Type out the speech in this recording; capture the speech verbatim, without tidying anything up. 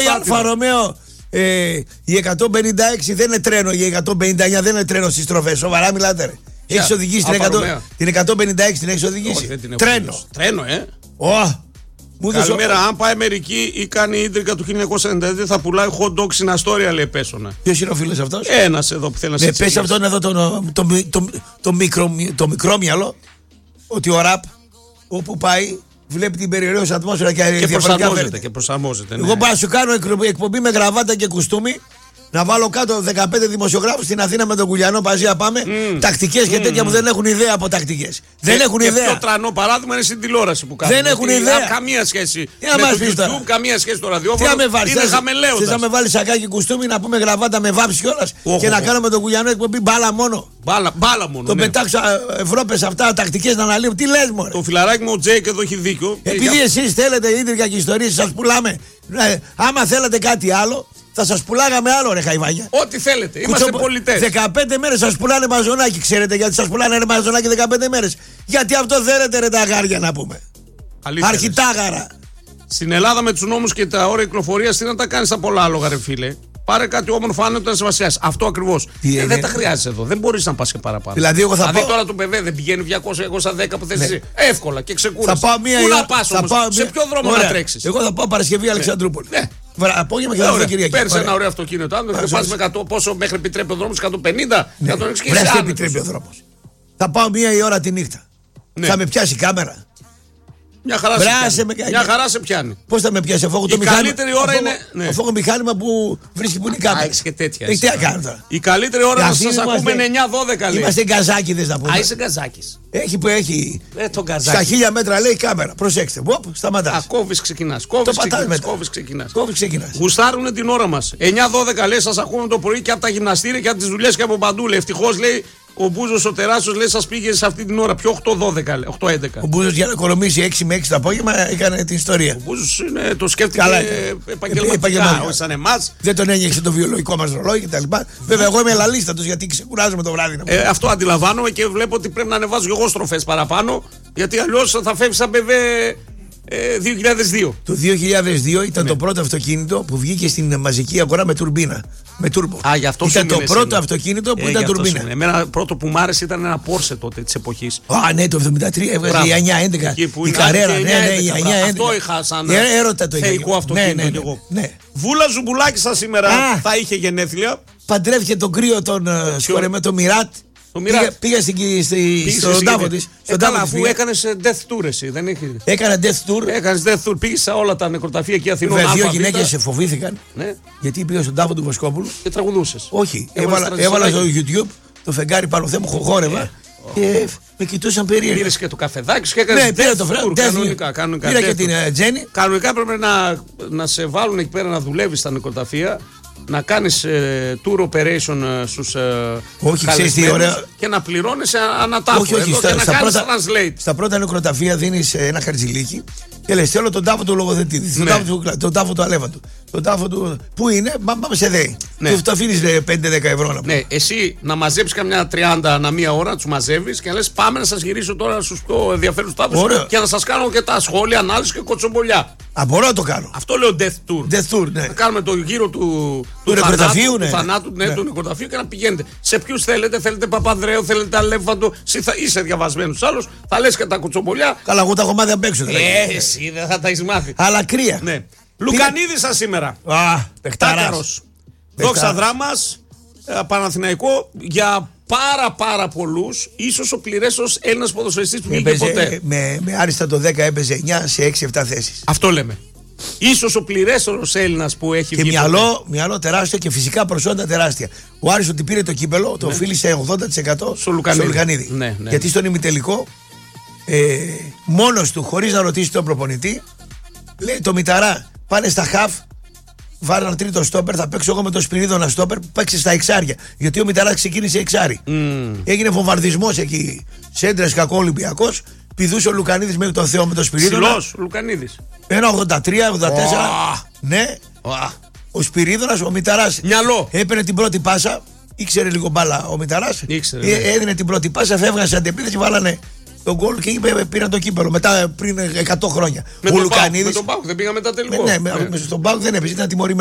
Η Αλφα Ρωμαίο, ε, η εκατόν πενήντα έξι δεν είναι τρένο, η εκατόν πενήντα εννιά δεν είναι τρένο στις στροφές. Σοβαρά μιλάτε, ρε. Yeah. Έχεις οδηγήσει την, εκατό, την εκατόν πενήντα έξι, την έχεις οδηγήσει. Όχι, την τρένο. Τρένο, ε. Oh. Καλημέρα, αν πάει Αμερική ή κάνει ίντρικα του χίλια εννιακόσια ενενήντα δύο θα πουλάει hot dog στην Αστόρια, λέει Πέσονα. Ποιος είναι ο φίλος αυτός? Ένας εδώ που θέλει να σε εξηγήσει. Ναι, πες αυτόν εδώ το, το, το, το, το, μικρό, το μικρόμυαλο ότι ο ραπ όπου πάει βλέπει την περιοχή ατμόσφαιρα και, και προσαρμόζεται. Και προσαρμόζεται ναι. Εγώ πάω να σου κάνω εκπομπή με γραβάτα και κουστούμι. Να βάλω κάτω δεκαπέντε δημοσιογράφους στην Αθήνα με τον Κουλιανό Παζία πάμε. Mm. Τακτικές και mm. τέτοια που δεν έχουν ιδέα από τακτικές. Και, δεν έχουν και ιδέα. Και πιο τρανό παράδειγμα είναι στην τηλεόραση που κάνουν. Δεν έχουν ιδέα. Καμία σχέση με το YouTube, τώρα. Καμία σχέση στο ραδιόφωνο. Τι να με βάλεις. Είναι χαμελέοντας. Θες να με βάλεις σακάκι κουστούμι να πούμε γραβάτα με βάψη κιόλας oh, και oh, να oh. κάνω με τον Κουλιανό εκπομπή μπάλα μόνο. Μπάλα, μπάλα μόνο. Το ναι. πετάξω Ευρώπες αυτά τακτικές να αναλύουν. Τι λες μωρέ. Το φιλαράκι μου ο Τζέικ εδώ έχει δίκιο. Επειδή εσείς θέλετε ίντρικα και ιστορίες σας πουλάμε. Άμα θέλετε κάτι άλλο. Θα σας πουλάγαμε άλλο ρε χαϊβάγια. Ό,τι θέλετε, είμαστε Κουτσο... πολιτές. δεκαπέντε μέρες σας πουλάνε μαζονάκι. Ξέρετε γιατί σας πουλάνε ρε μαζονάκι δεκαπέντε μέρες? Γιατί αυτό θέλετε ρε τα αγάρια να πούμε. Αρχιτάγαρα. Στην Ελλάδα με τους νόμους και τα όρια κυκλοφορίας τι να τα κάνεις τα πολλά άλογα ρε φίλε. Πάρε κάτι όμορφο άνετο να σε βασιάσει. Αυτό ακριβώς. Ε, δεν τα χρειάζεσαι εδώ. Δεν μπορείς να πας και παραπάνω. Δηλαδή, εγώ θα δηλαδή πάω... τώρα το παιδί δεν πηγαίνει διακόσια διακόσια δέκα που θες ναι. εσύ. Εύκολα και ξεκούρασε. Θα πάω μία Πού ή... να πας όμως, πάω... σε ποιο δρόμο Ωραία. να τρέξεις? Εγώ θα πάω Παρασκευή Αλεξανδρούπολη. Ναι. Απόγευμα και θα Κυριακή. Παίρνεις ένα ωραίο αυτοκίνητο. Αν δεν πας με εκατό, πόσο μέχρι επιτρέπει ο δρόμος, εκατόν πενήντα, εκατόν εξήντα και εσύ επιτρέπει ο δρόμος. Θα πάω μία η ώρα τη νύχτα. Θα με πιάσει κάμερα. Μια χαρά, σε με... Μια χαρά σε πιάνει. Πώς θα με πιάσει, αφού έχω το η μηχάνημα. Καλύτερη ώρα είναι. Ναι. Αφού έχω μηχάνημα που βρίσκει που είναι η κάμερα. Έχεις και τέτοια. Τι να κάνω τώρα. Η καλύτερη ώρα να σας ακούμε είναι εννιά δώδεκα λέει. Είμαστε γκαζάκιδες να πούμε. Α, είσαι γκαζάκης. Έχει που έχει. Ε, το γκαζάκι. Στα χίλια μέτρα λέει κάμερα. Προσέξτε. Βοπ, σταματάς. Α, κόβεις ξεκινάς. Κόβεις ξεκινάς. Κόβεις ξεκινάς. Γουστάρουνε την ώρα μας. εννιά δώδεκα λέει σας ακούμε το πρωί και από τα γυμναστήρια και από τις δουλειές και από παντού. Ευτυχώς λέει. Ο Μπούζος ο τεράστιος λέει σας πήγε σε αυτή την ώρα. Πιο οκτώ δώδεκα, οκτώ έντεκα. Ο Μπούζος για να οικονομήσει έξι με έξι το απόγευμα έκανε την ιστορία. Ο Μπούζος είναι, το σκέφτηκε επαγγελματικά, όχι σαν εμάς. Δεν τον ένιωξε το βιολογικό μας ρολόι κτλ. Βέβαια, εγώ είμαι ελαλίστατος γιατί ξεκουράζομαι το βράδυ. Ε, αυτό αντιλαμβάνομαι και βλέπω ότι πρέπει να ανεβάζω και εγώ στροφές παραπάνω. Γιατί αλλιώς θα φεύγει σαν μπεβέ. δύο χιλιάδες δύο. Το δύο χιλιάδες δύο ήταν ναι. το πρώτο αυτοκίνητο που βγήκε στην μαζική αγορά με τουρμπίνα. Με τούρμπο. Α, γι' αυτό ήταν το πρώτο είναι. αυτοκίνητο που ε, ήταν τουρμπίνα. Σημαίνει. Εμένα πρώτο που μου άρεσε ήταν ένα Porsche τότε της εποχής. Α, ναι, το εβδομήντα τρία έβγαζε η εννιά έντεκα. Η Καρέρα, ναι, ναι, η εννιά έντεκα. Αυτό είχα σαν έρωτα το θεϊκό αυτοκίνητο ναι, ναι, κι εγώ. Ναι. Βούλα Ζουμπουλάκη σας σήμερα Α, θα είχε γενέθλια. Παντρεύτηκε τον κρύο τον με το Μιράτ. Πήγα, πήγα στην, στη, στον τάφο της. Στον τάφο της αφού έκανες death tour εσύ, δεν έχει. Έκανα death tour. Έκανες death tour, πήγες σε όλα τα νεκροταφεία εκεί Αθηνών. Βέβαια, δύο γυναίκες σε φοβήθηκαν. Ναι. Γιατί πήγα στον τάφο του Βοσκόπουλου. Και τραγουδούσες. Όχι, έβαλα, έβαλα στο YouTube το φεγγάρι πάνω θέμου, χόρευα. Και με κοιτούσαν περίεργα. Πήρες και το καφεδάκι και έκανες ναι, πήρα το tour, κανονικά, κανονικά. Πήρα και την Τζέννη. Κανονικά έπρεπε να, να σε βάλουν εκεί πέρα να δουλεύεις στα νεκροταφεία. Να κάνεις ε, tour operation ε, στους ε, όχι, ξέρεις τι ωραία. Και να πληρώνεις ανατάφο. Όχι, όχι, εδώ, στα, και να στα, κάνεις πρώτα, translate. Στα πρώτα νεκροταφεία δίνεις ένα χαρτζηλίκι και λες θέλω τον τάφο του λογοθετήτη, ναι. τον, τάφο του, τον τάφο του αλέφαντου, τον τάφο του... Πού είναι, πάμε σε ΔΕΗ. Ναι. Του αφήνεις πέντε δέκα ευρώ να πούμε. Ναι, εσύ να μαζέψεις καμιά τριάντα ανά μία ώρα, να τους μαζεύεις και να λες πάμε να σας γυρίσω τώρα στους πιο ενδιαφέρους τάφους και να σας κάνω και τα σχόλια, ανάλυση και κοτσομπολιά. Α, μπορώ να το κάνω. Αυτό λέω death tour. Death tour, ναι. Να κάνουμε το γύρο του, του, του νεκροταφείου, ναι. Του θανάτου, ναι, ναι. του νεκροταφείου και να πηγαίνετε. Σε ποιους θέλετε, θέλετε Παπανδρέου, θέλετε Αλέφαντο. Εσύ θα είσαι διαβασμένος τους άλλους, θα λες και τα κοτσομπολιά. Καλά, εγώ τα έχω μάθει απ' έξω. Ε, εσύ δεν θα τα έχεις μάθει. Αλλά κρύα. Ναι. Λουκανίδη σας σήμερα. Α, παιχτάρας. Δόξα Δράμας, Παναθηναϊκό για πάρα πάρα πολλούς, ίσως ο πληρέσος Έλληνας ποδοσφαιριστής που βγήκε ποτέ. Με, με άριστα το δέκα έπαιζε εννιά σε έξι επτά θέσεις. Αυτό λέμε. Ίσως ο πληρέστερος Έλληνας που έχει και βγει. Και μυαλό, μυαλό τεράστιο και φυσικά προσόντα τεράστια. Ο Άρης ότι πήρε το κύπελο, το ναι. οφείλησε ογδόντα τοις εκατό στο Λουκανίδη. Λουκανίδη. Ναι, ναι. Γιατί στον ημιτελικό, ε, μόνος του, χωρίς να ρωτήσει τον προπονητή, λέει το Μηταρά, πάνε στα χαφ. Βάλε ένα τρίτο στόπερ, θα παίξω εγώ με το Σπυρίδωνα στόπερ που παίξει στα εξάρια. Γιατί ο Μηταράς ξεκίνησε εξάρι. Mm. Έγινε βομβαρδισμός εκεί. Σέντρες κακό Ολυμπιακός. Πηδούσε ο Λουκανίδης μέχρι τον Θεό με το Σπυρίδωνα. Ψηλός Λουκανίδης. ένα ογδόντα τρία ογδόντα τέσσερα. Oh. Ναι. Oh. Ο Σπυρίδωνας, ο Μηταράς. Μυαλό. Έπαιρνε την πρώτη πάσα. Ήξερε λίγο μπάλα ο Μηταράς. Ε, έδινε την πρώτη πάσα, φεύγανε σε αντεπίθεση, βάλανε τον γκολ και είπε, πήραν το κύπελο μετά πριν εκατό χρόνια. Με τον Πάουκ δεν πήγα μετά τελικό. Ναι, ναι, ναι. Στον Πάουκ δεν έπαιζε, ήταν τιμωρημένο.